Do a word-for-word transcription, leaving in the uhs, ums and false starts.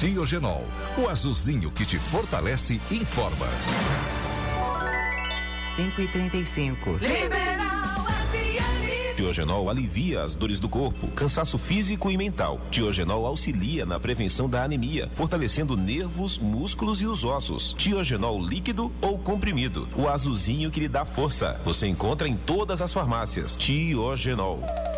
Diogenol, o azulzinho que te fortalece e informa. cinco e trinta e cinco. Diogenol alivia as dores do corpo, cansaço físico e mental. Diogenol auxilia na prevenção da anemia, fortalecendo nervos, músculos e os ossos. Diogenol líquido ou comprimido, o azulzinho que lhe dá força. Você encontra em todas as farmácias. Diogenol.